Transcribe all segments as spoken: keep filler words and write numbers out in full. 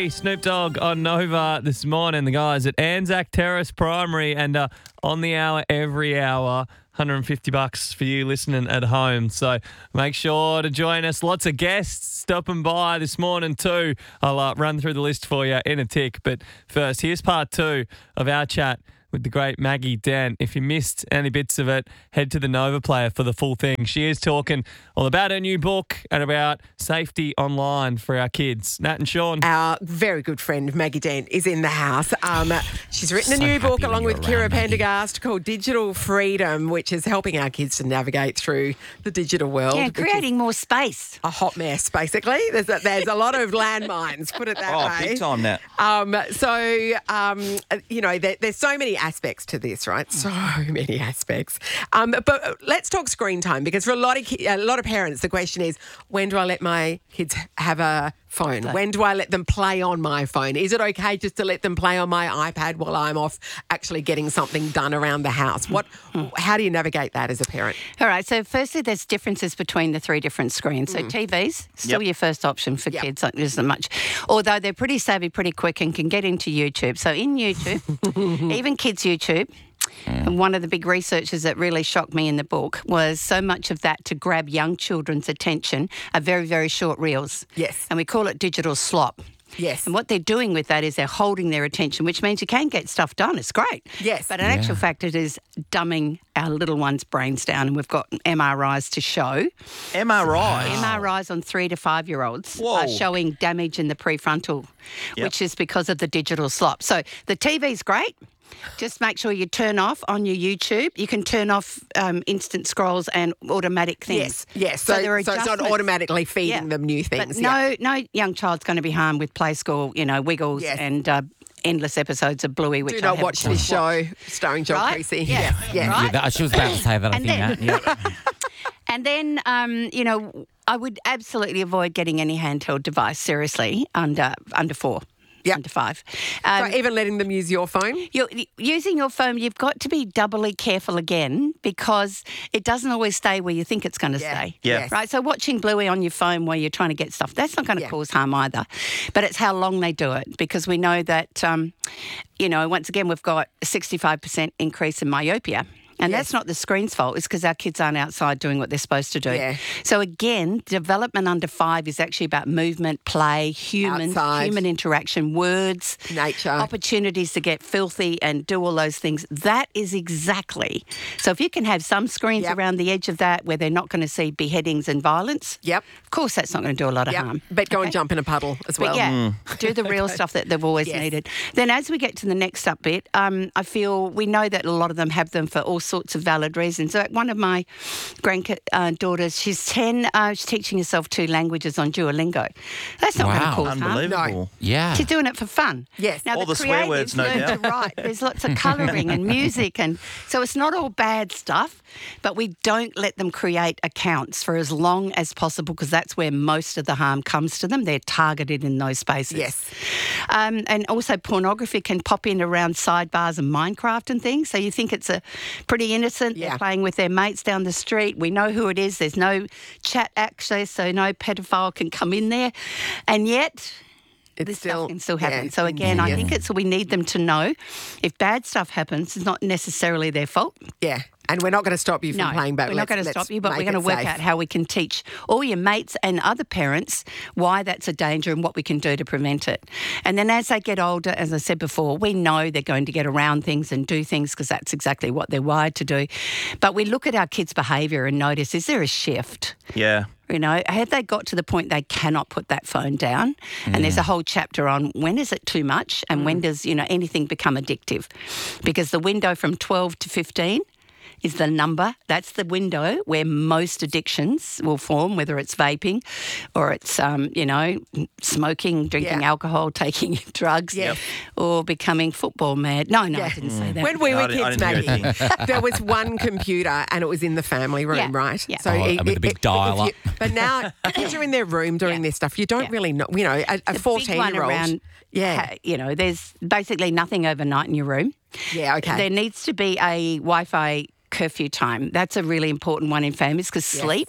Free, Snoop Dogg on Nova this morning. The guys at Anzac Terrace Primary and uh, on the hour every hour. one hundred fifty bucks for you listening at home. So make sure to join us. Lots of guests stopping by this morning too. I'll uh, run through the list for you in a tick. But first, here's part two of our chat with the great Maggie Dent. If you missed any bits of it, head to the Nova Player for the full thing. She is talking all about her new book and about safety online for our kids. Nat and Sean. Our very good friend Maggie Dent is in the house. Um, she's written a So new book happy along when with you're Kira around, Maggie. Pendergast called Digital Freedom, which is helping our kids to navigate through the digital world. Yeah, which is creating more space. a hot mess, basically. There's a, there's a lot of landmines, put it that Oh, way. big time now. Um, so, um, you know, there, there's so many aspects to this, right? So many aspects. Um, but let's talk screen time, because for a lot of ki- a lot of parents, the question is, when do I let my kids have a phone? When do I let them play on my phone? Is it okay just to let them play on my iPad while I'm off actually getting something done around the house? What? How do you navigate that as a parent? All right, so firstly, there's differences between the three different screens. So T Vs, still Yep. your first option for Yep. kids, like, there isn't much. Although they're pretty savvy pretty quick and can get into YouTube. So in YouTube, even kids' YouTube, and one of the big researches that really shocked me in the book was so much of that to grab young children's attention are very, very short reels. Yes. And we call it digital slop. Yes. And what they're doing with that is they're holding their attention, which means you can get stuff done. It's great. Yes. But in actual fact, it is dumbing our little ones' brains down. And we've got M R Is to show. M R I. M R Is on three to five-year-olds Whoa. are showing damage in the prefrontal, Yep. which is because of the digital slop. So the T V's great. Just make sure you turn off on your YouTube. You can turn off um, instant scrolls and automatic things. Yes. Yes. So, there are so it's not adjustments. automatically feeding Yeah. them new But things. no, Yeah. no young child's going to be harmed with Play School, you know, Wiggles Yes. and uh, endless episodes of Bluey, which Do I not haven't watch this watched. show starring John Right? Creasy. Yeah. Yes. Yes. Right? Yeah, that, she was about to say that, I And think, then- Nat. Yeah. And then, um, you know, I would absolutely avoid getting any handheld device, seriously, under under four. Yep. Under five. So Um, even letting them use your phone? You're using your phone, you've got to be doubly careful again, because it doesn't always stay where you think it's going to Yeah. stay. Yeah. Yes. Right, so watching Bluey on your phone while you're trying to get stuff, that's not going to Yeah. cause harm either. But it's how long they do it, because we know that, um, you know, once again, we've got a sixty-five percent increase in myopia. And Yes. that's not the screen's fault. It's because our kids aren't outside doing what they're supposed to do. Yeah. So again, development under five is actually about movement, play, human, Outside. human interaction, words, Nature. opportunities to get filthy and do all those things. That is exactly. So if you can have some screens Yep. around the edge of that where they're not going to see beheadings and violence, Yep. of course that's not going to do a lot of Yep. harm. But go and Okay? jump in a puddle as well. But yeah, do the real stuff that they've always Yes. needed. Then as we get to the next up bit, um, I feel we know that a lot of them have them for all sorts of valid reasons. So one of my granddaughters, she's ten, uh, she's teaching herself two languages on Duolingo. That's not going to Wow. cause harm. Unbelievable. Yeah. She's doing it for fun. Yes. Now, All the swear words, creatives no learn doubt. to write. There's lots of colouring and music, and so it's not all bad stuff. But we don't let them create accounts for as long as possible, because that's where most of the harm comes to them. They're targeted in those spaces. Yes. Um, and also pornography can pop in around sidebars and Minecraft and things. So you think it's a pretty innocent. Yeah. They're playing with their mates down the street. We know who it is. There's no chat access, so no pedophile can come in there. And yet It's this still stuff can still happen. yeah, So again, I yeah. think it's we need them to know if bad stuff happens, it's not necessarily their fault. Yeah. And we're not going to stop you from No, playing, but we're not let's- going to let's stop you, but make we're going to it work safe. out how we can teach all your mates and other parents why that's a danger and what we can do to prevent it. And then as they get older, as I said before, we know they're going to get around things and do things because that's exactly what they're wired to do. But we look at our kids' behaviour and notice, is there a shift? Yeah. You know, have they got to the point they cannot put that phone down? And there's a whole chapter on when is it too much and when does, you know, anything become addictive? Because the window from twelve to fifteen is the number. That's the window where most addictions will form, whether it's vaping or it's, um, you know, smoking, drinking Yeah. alcohol, taking drugs, Yep. or becoming football mad. No, no, Yeah. I didn't say that. When we No, I were didn't- I kids, didn't hear a Maggie, there was one computer and it was in the family room, Yeah, right? yeah. So Oh, it- with the it- big if dial you- But now kids are in their room doing Yeah. this stuff. You don't Yeah. really know, you know, a, a The big one fourteen-year-old. around, Yeah. ha- you know, there's basically nothing overnight in your room. Yeah, okay. There needs to be a Wi-Fi curfew time. That's a really important one in families because Yes. sleep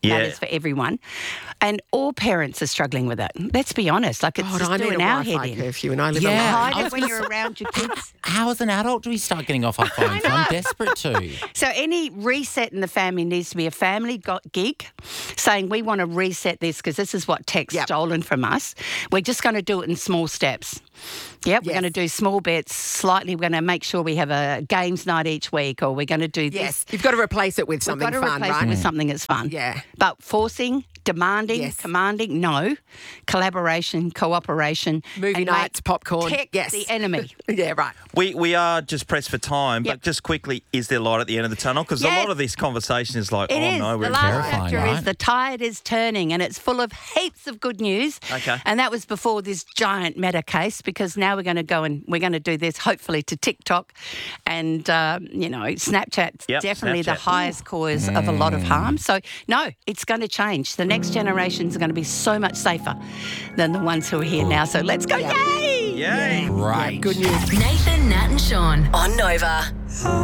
Yeah. That is for everyone. And all parents are struggling with it. Let's be honest. Like, it's God, just I need doing a our Wi-Fi head in. curfew and I live Yeah. alone. Hide it when you're around your kids. How as an adult do we start getting off our phones? I'm desperate to. So any reset in the family needs to be a family go- gig saying we want to reset this because this is what tech's Yep. stolen from us. We're just going to do it in small steps. Yep, we're Yes. going to do small bits slightly. We're going to make sure we have a games night each week, or we're going to do Yes, this. you've got to replace it with We've something got to fun, replace right? it with something that's fun. Yeah. But forcing, demanding, Yes. commanding, no. Collaboration, cooperation. Movie and nights, make popcorn. Tech Yes. the enemy. Yeah, right. We we are just pressed for time, Yep. but just quickly, is there light at the end of the tunnel? Because a Yes. lot of this conversation is like, It oh is. no, we're the in last terrible. Terrifying, chapter right? is the tide is turning, and it's full of heaps of good news. Okay. And that was before this giant Meta case, because now we're going to go and we're going to do this hopefully to TikTok, and um, you know, Snapchat's Yep, definitely the Snapchat. highest cause of a lot of harm. So no, it's going to change. The next generations are going to be so much safer than the ones who are here now. So let's go! Yay! Yay! Right. Good news. Nathan, Nat and Sean on Nova.